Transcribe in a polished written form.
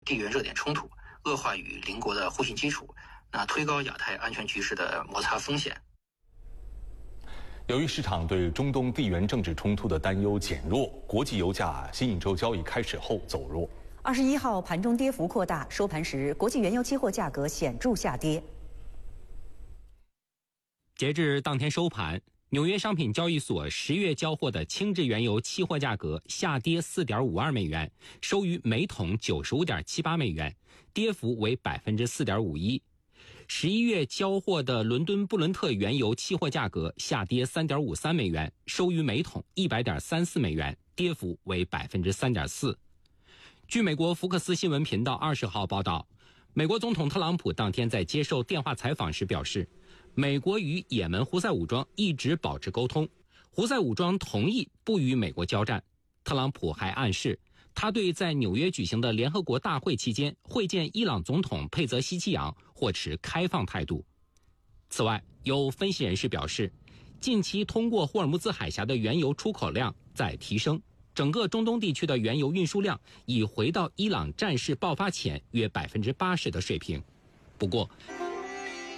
地缘热点冲突，恶化与邻国的互信基础，推高亚太安全局势的摩擦风险。 由于市场对中东地缘政治冲突的担忧减弱，国际油价新一周交易开始后走弱。 21号盘中跌幅扩大，收盘时国际原油期货价格显著下跌。 截至当天收盘，纽约商品交易所10月交货的轻质原油期货价格下跌4.52美元，收于每桶95.78美元，跌幅为4.51%。11月交货的伦敦布伦特原油期货价格下跌3.53美元，收于每桶100.34美元，跌幅为3.4%。据美国福克斯新闻频道20号报道，美国总统特朗普当天在接受电话采访时表示，美国与也门胡塞武装一直保持沟通，胡塞武装同意不与美国交战。特朗普还暗示，他对在纽约举行的联合国大会期间会见伊朗总统佩泽希奇扬或持开放态度。此外，有分析人士表示，近期通过霍尔木兹海峡的原油出口量在提升，整个中东地区的原油运输量已回到伊朗战事爆发前约80%的水平。不过，